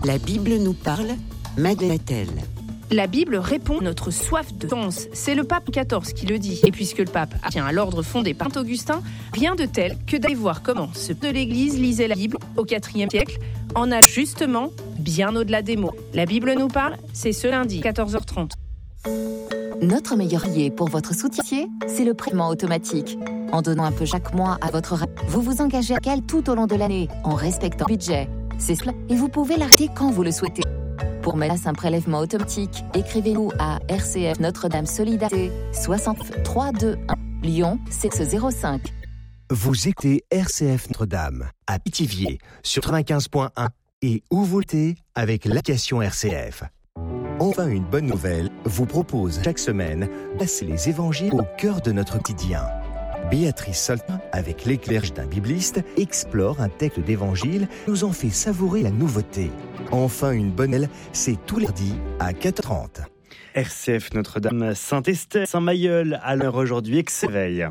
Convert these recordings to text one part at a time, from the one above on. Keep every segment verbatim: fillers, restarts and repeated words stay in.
La Bible nous parle, Madeleine. La Bible répond à notre soif de sens. C'est le pape quatorze qui le dit. Et puisque le pape tient à l'ordre fondé par Saint Augustin, rien de tel que d'aller voir comment ce de l'Église lisait la Bible au quatrième siècle, en allant justement bien au-delà des mots. La Bible nous parle, c'est ce lundi, quatorze heures trente. Notre meilleur allié pour votre soutien, c'est le prélèvement automatique. En donnant un peu chaque mois à votre rêve, vous vous engagez à quel tout au long de l'année, en respectant le budget. C'est cela, et vous pouvez l'arrêter quand vous le souhaitez. Pour mettre en place un prélèvement automatique, écrivez-nous à R C F Notre-Dame Solidarité, soixante trois deux un, Lyon, sept zéro cinq. Vous écoutez R C F Notre-Dame, à Pithiviers, sur quatre-vingt-quinze point un, et où vous l'écoutez avec l'application R C F. Enfin, une bonne nouvelle vous propose chaque semaine de placer les évangiles au cœur de notre quotidien. Béatrice Soltin, avec l'éclairage d'un bibliste, explore un texte d'évangile, nous en fait savourer la nouveauté. Enfin, une bonne nouvelle, c'est tous les lundis à quatre heures trente. R C F Notre-Dame, Saint-Estève, Saint-Mailleul, à l'heure aujourd'hui, Exéveil.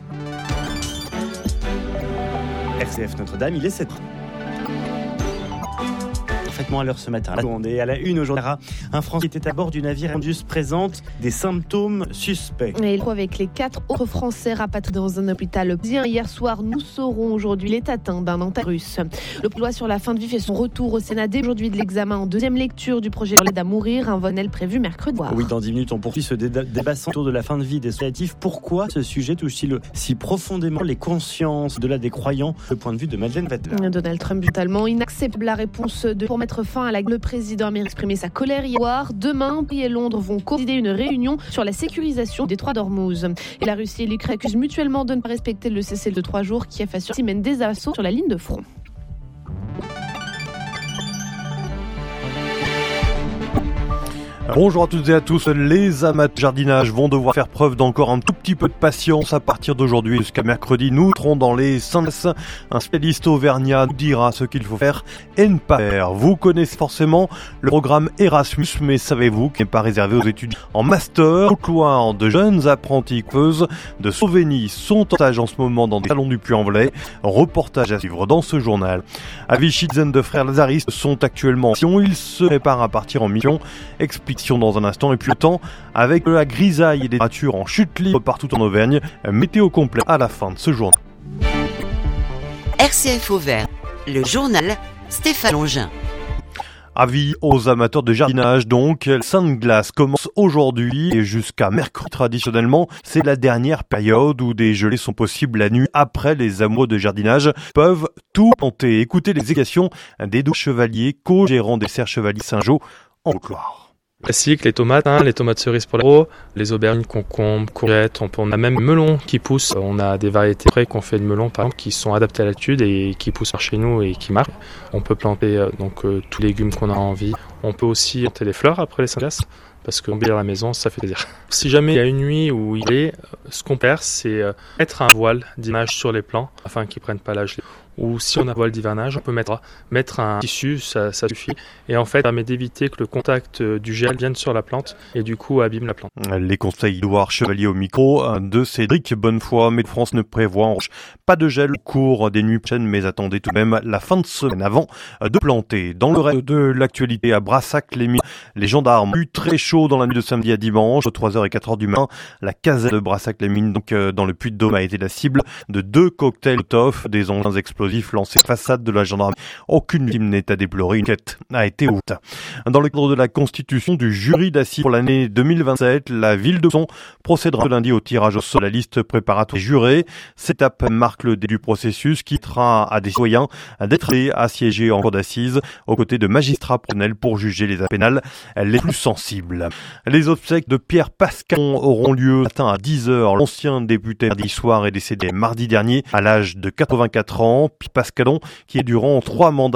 R C F Notre-Dame, il est sept heures. Parfaitement à l'heure ce matin. On est à la une aujourd'hui. Un Français qui était à bord du navire Indus présente des symptômes suspects. Et avec les quatre autres Français rapatriés dans un hôpital hier soir, nous saurons aujourd'hui l'état atteint d'un attentat russe. Le loi sur la fin de vie fait son retour au Sénat dès aujourd'hui de l'examen en deuxième lecture du projet de l'aide à mourir, un volet prévu mercredi. Oui, dans dix minutes, on poursuit ce débat autour de la fin de vie des associatifs. Pourquoi ce sujet touche-t-il si profondément les consciences de là des croyants? Le point de vue de Madeleine Vettler. Donald Trump totalement inacceptable la réponse de pour mettre fin à la le président a exprimé sa colère hier soir. Demain, Paris et Londres vont coordonner une réunion sur la sécurisation des détroit d'Ormuz. Et la Russie et l'Ukraine accusent mutuellement de ne pas respecter le cessez-le-feu de trois jours qui a assuré mène des assauts sur la ligne de front. Bonjour à toutes et à tous, les amateurs de jardinage vont devoir faire preuve d'encore un tout petit peu de patience à partir d'aujourd'hui jusqu'à mercredi. Nous serons dans les Saintes. Un spécialiste auvergnat nous dira ce qu'il faut faire et ne pas faire. Vous connaissez forcément le programme Erasmus, mais savez-vous qu'il n'est pas réservé aux étudiants en master? Au de jeunes apprentis coiffeuses de Slovénie sont en stage en ce moment dans des salons du Puy-en-Velay. Reportage à suivre dans ce journal. À Vichy, dizaines de frères lazaristes sont actuellement en mission. Ils se préparent à partir en mission. Explique dans un instant, et puis le temps avec la grisaille et des températures en chute libre partout en Auvergne. Météo complet à la fin de ce journal. R C F Auvergne, le journal Stéphane Longin. Avis aux amateurs de jardinage donc, Sainte-Glace commence aujourd'hui et jusqu'à mercredi traditionnellement. C'est la dernière période où des gelées sont possibles la nuit. Après, les amoureux de jardinage peuvent tout planter. Écoutez les explications des deux chevaliers, co-gérants des serres Chevalier Saint-Jean en Haute-Loire. Classique, les tomates, hein, les tomates cerises pour l'agro, les aubergines, concombres, courgettes, on, peut, on a même melons qui poussent. On a des variétés près qu'on fait de melons par exemple qui sont adaptés à l'altitude et qui poussent par chez nous et qui marchent. On peut planter euh, donc euh, tous les légumes qu'on a envie. On peut aussi planter des fleurs après les Saint-Glace parce qu'on à la maison, ça fait plaisir. Si jamais il y a une nuit où il est, ce qu'on perd, c'est euh, mettre un voile d'image sur les plants afin qu'ils prennent pas la gelée. Ou si on a un voile d'hivernage, on peut mettre, mettre un tissu, ça, ça suffit. Et en fait, ça permet d'éviter que le contact du gel vienne sur la plante et du coup abîme la plante. Les conseils d'Edouard Chevalier au micro de Cédric Bonnefoy. Mais France ne prévoit en revanche pas de gel au cours des nuits prochaines, mais attendez tout de même la fin de semaine avant de planter. Dans le reste de l'actualité à Brassac-les-Mines, les gendarmes ont eu très chaud dans la nuit de samedi à dimanche, trois heures et quatre heures du matin. La caserne de Brassac-les-Mines, donc dans le Puy-de-Dôme, a été la cible de deux cocktails Molotov, des engins explosifs lancés façade de la gendarmerie. Aucune victime n'est à déplorer. Une enquête a été ouverte. Dans le cadre de la constitution du jury d'assises pour l'année deux mille vingt-sept, la ville de Besançon procédera ce lundi au tirage au sort de la liste préparatoire des jurés. Cette étape marque le début du processus qui quittera à des citoyens d'être à siéger en cour d'assises aux côtés de magistrats professionnels pour juger les affaires pénales les plus sensibles. Les obsèques de Pierre Pascalon auront lieu matin à dix heures. L'ancien député mardi soir est décédé mardi dernier à l'âge de quatre-vingt-quatre ans. Pascalon, qui est durant trois mandats